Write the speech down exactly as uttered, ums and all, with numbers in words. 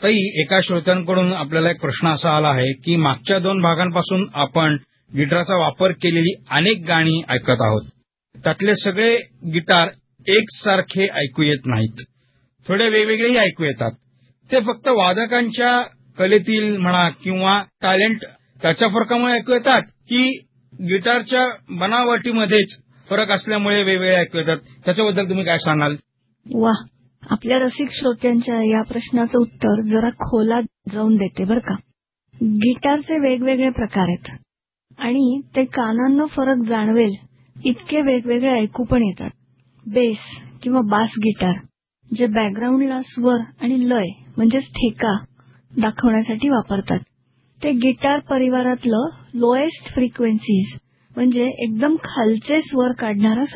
ताई, एका श्रोत्यांकडून आपल्याला एक प्रश्न असा आला आहे की मागच्या दोन भागांपासून आपण गिटारचा वापर केलेली अनेक गाणी ऐकत आहोत. त्यातले सगळे गिटार एकसारखे ऐकू येत नाहीत, थोडे वेगवेगळेही ऐकू येतात. ते फक्त वादकांच्या कलेतील म्हणा किंवा टॅलेंट त्याच्या फरकामुळे ऐकू येतात, की गिटारच्या बनावटीमध्येच फरक असल्यामुळे वेगवेगळे ऐकू येतात? त्याच्याबद्दल तुम्ही काय सांगाल? वा, आपल्या रसिक श्रोत्यांच्या या प्रश्नाचं उत्तर जरा खोलात जाऊन देते बरं का. गिटारचे वेगवेगळे प्रकार आहेत आणि ते कानांना फरक जाणवेल इतके वेगवेगळे ऐकू पण येतात. बेस किंवा बास गिटार, जे बॅकग्राऊंडला स्वर आणि लय म्हणजेच ठेका दाखवण्यासाठी वापरतात, ते गिटार परिवारातलं लोएस्ट फ्रिक्वेन्सीज म्हणजे एकदम खालचे स्वर काढणारा